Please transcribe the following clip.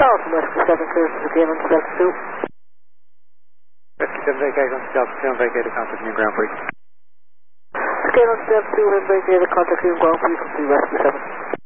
call from Rescue 7 clear to the Cayman Delta 2. Rescue 7 vacated on Delta 2 and vacated contact New Ground Free. Cayman Delta 2 and vacated contact New Ground Free from 3 Rescue 7.